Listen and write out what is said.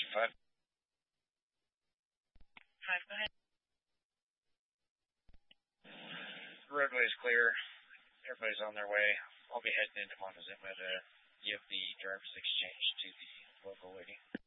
5. Five, go ahead. Roadway is clear. Everybody's on their way. I'll be heading into Montezuma to give the driver's exchange to the local lady.